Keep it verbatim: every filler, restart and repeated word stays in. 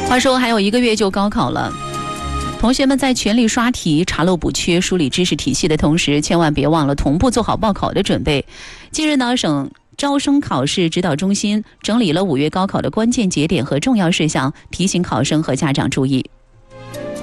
话说还有一个月就高考了，同学们在全力刷题、查漏补缺、梳理知识体系的同时，千万别忘了同步做好报考的准备。近日呢，省招生考试指导中心整理了五月高考的关键节点和重要事项，提醒考生和家长注意。